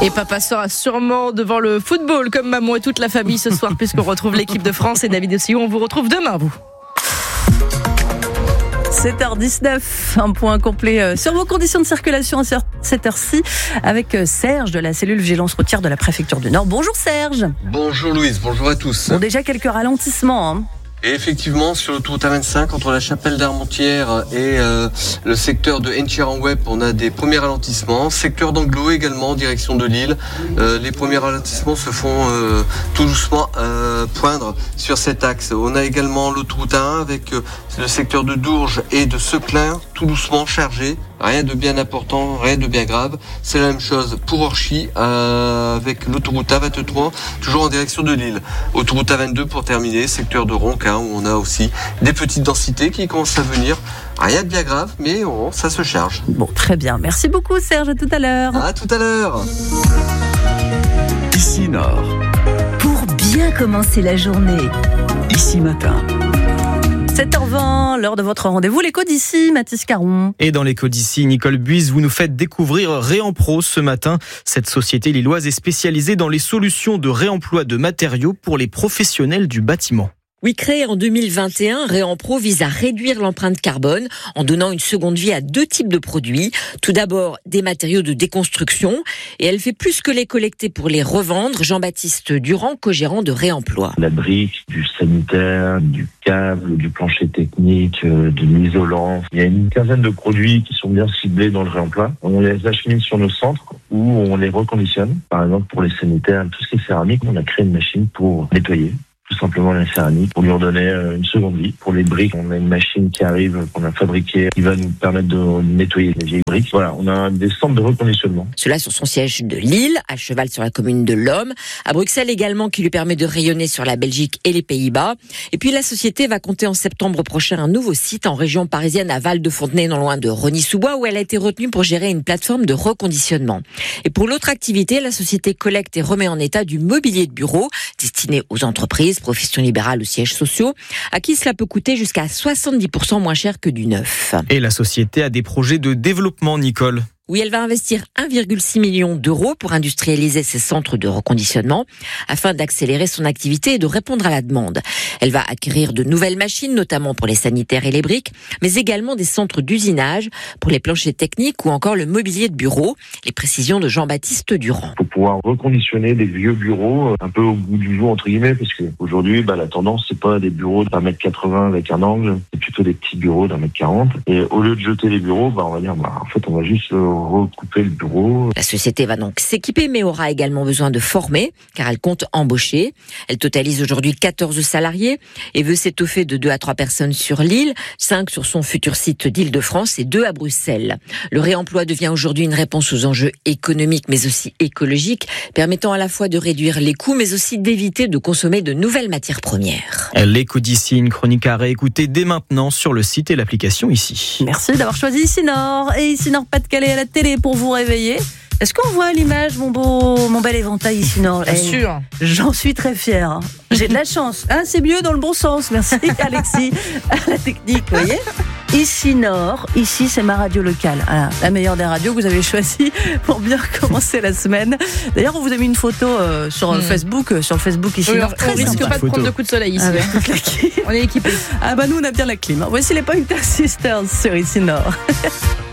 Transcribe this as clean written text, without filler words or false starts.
Et papa sera sûrement devant le football comme maman et toute la famille ce soir puisqu'on retrouve l'équipe de France et David aussi. On vous retrouve demain, vous. 7h19, un point complet sur vos conditions de circulation à cette heure-ci avec Serge de la cellule vigilance routière de la préfecture du Nord. Bonjour Serge. Bonjour Louise, bonjour à tous. Bon, déjà quelques ralentissements, hein. Et effectivement, sur l'autoroute A25, entre la chapelle d'Armentières et le secteur de Enchères-en-Web, on a des premiers ralentissements. Secteur d'Anglo également, en direction de Lille. Les premiers ralentissements se font tout doucement poindre sur cet axe. On a également l'autoroute A1 avec le secteur de Dourges et de Seclin, tout doucement chargé. Rien de bien important, rien de bien grave. C'est la même chose pour Orchy avec l'autoroute A23, toujours en direction de Lille. Autoroute A22 pour terminer, secteur de Ronc, où on a aussi des petites densités qui commencent à venir. Rien de bien grave, mais ça se charge. Bon, très bien. Merci beaucoup Serge, à tout à l'heure. À tout à l'heure. Ici Nord. Pour bien commencer la journée. Ici Matin. 7h20, l'heure de votre rendez-vous, l'écho d'ici, Mathis Caron. Et dans l'écho d'ici, Nicole Buise, vous nous faites découvrir Réempro ce matin. Cette société lilloise est spécialisée dans les solutions de réemploi de matériaux pour les professionnels du bâtiment. Oui, créé en 2021, Réempro vise à réduire l'empreinte carbone en donnant une seconde vie à deux types de produits. Tout d'abord, des matériaux de déconstruction. Et elle fait plus que les collecter pour les revendre. Jean-Baptiste Durand, co-gérant de Réemploi. La brique, du sanitaire, du câble, du plancher technique, de l'isolant. Il y a une quinzaine de produits qui sont bien ciblés dans le réemploi. On les achemine sur nos centres ou on les reconditionne. Par exemple, pour les sanitaires, tout ce qui est céramique, on a créé une machine pour nettoyer tout simplement la céramique, pour lui redonner une seconde vie. Pour les briques, on a une machine qui arrive, qu'on a fabriquée, qui va nous permettre de nettoyer les vieilles briques. Voilà, on a des centres de reconditionnement. Cela sur son siège de Lille, à cheval sur la commune de Lomme. À Bruxelles également, qui lui permet de rayonner sur la Belgique et les Pays-Bas. Et puis la société va compter en septembre prochain un nouveau site en région parisienne à Val-de-Fontenay, non loin de Rosny-sous-Bois, où elle a été retenue pour gérer une plateforme de reconditionnement. Et pour l'autre activité, la société collecte et remet en état du mobilier de bureau destiné aux entreprises, professions libérales ou sièges sociaux, à qui cela peut coûter jusqu'à 70% moins cher que du neuf. Et la société a des projets de développement, Nicole. Oui, elle va investir 1,6 million d'euros pour industrialiser ses centres de reconditionnement afin d'accélérer son activité et de répondre à la demande. Elle va acquérir de nouvelles machines, notamment pour les sanitaires et les briques, mais également des centres d'usinage pour les planchers techniques ou encore le mobilier de bureau. Les précisions de Jean-Baptiste Durand. Pour pouvoir reconditionner des vieux bureaux un peu au goût du jour, entre guillemets, parce qu'aujourd'hui, la tendance, c'est pas des bureaux d'1,80 m avec un angle, c'est plutôt des petits bureaux d'1,40 m. Et au lieu de jeter les bureaux, on va dire, en fait, on va juste recouper le bureau. La société va donc s'équiper, mais aura également besoin de former, car elle compte embaucher. Elle totalise aujourd'hui 14 salariés et veut s'étoffer de 2 à 3 personnes sur l'île, 5 sur son futur site d'Île-de-France et 2 à Bruxelles. Le réemploi devient aujourd'hui une réponse aux enjeux économiques, mais aussi écologiques, permettant à la fois de réduire les coûts, mais aussi d'éviter de consommer de nouvelles matières premières. L'écho d'ici, une chronique à réécouter dès maintenant sur le site et l'application Ici. Merci d'avoir choisi Ici Nord. Et Ici Nord Pas-de-Calais à la télé pour vous réveiller. Est-ce qu'on voit à l'image mon bel éventail Ici Nord? Bien sûr. J'en suis très fière. J'ai de la chance. C'est mieux dans le bon sens. Merci Alexis à la technique, vous voyez. Ici Nord, ici c'est ma radio locale. Voilà, la meilleure des radios que vous avez choisie pour bien commencer la semaine. D'ailleurs, on vous a mis une photo sur Facebook Ici Oui, Nord. on risque pas de prendre de coups de soleil ici. Ouais. On est équipés. Nous on a bien la clim. Voici les Pointer Sisters sur Ici Nord.